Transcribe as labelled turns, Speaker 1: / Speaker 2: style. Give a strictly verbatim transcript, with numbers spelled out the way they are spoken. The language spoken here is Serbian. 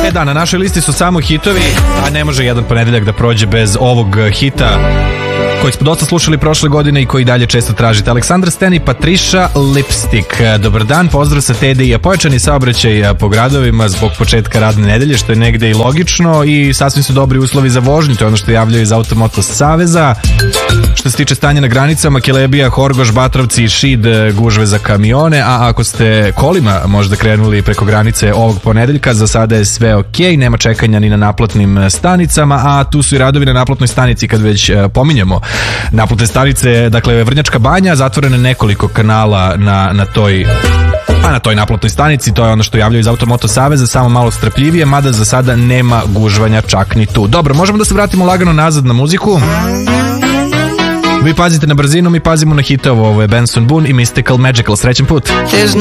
Speaker 1: E da, na našoj listi su samo hitovi, a ne može jedan ponedeljak da prođe bez ovog hita koji smo dosta slušali prošle godine i koji dalje često tražite. Aleksandar Sten i Patriša Lipstick. Dobar dan, pozdrav sa T D I-a. Pojačani saobraćaj po gradovima zbog početka radne nedelje, što je negde i logično, i sasvim su dobri uslovi za vožnju, to je ono što javljaju iz Automoto Saveza. Što se tiče stanja na granicama, Kelebija, Horgoš, Batrovci i Šid, gužve za kamione, a ako ste kolima možda krenuli preko granice ovog ponedeljka, za sada je sve ok, nema čekanja ni na naplatnim stanicama, a tu su i radovi na naplatnoj stanici kad već pominjemo naplatne stanice. Dakle, Vrnjačka Banja, zatvorene nekoliko kanala na, na toj a na toj naplatnoj stanici, to je ono što javljaju iz Automoto Saveza, samo malo strpljivije, mada za sada nema gužvanja čak ni tu. Dobro, možemo da se vratimo lagano nazad na muziku. Vi pazite na brzinu, mi pazimo na hitove. Ovo je Benson Boone i Mystical Magical. Srećen put.